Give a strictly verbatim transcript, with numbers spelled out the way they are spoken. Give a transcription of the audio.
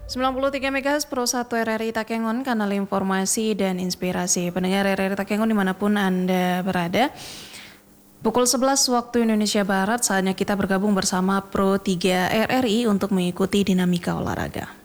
sembilan puluh tiga MHz Pro satu R R I Takengon, kanal informasi dan inspirasi. Pendengar R R I Takengon dimanapun Anda berada. Pukul sebelas waktu Indonesia Barat, saatnya kita bergabung bersama Pro tiga R R I untuk mengikuti dinamika olahraga.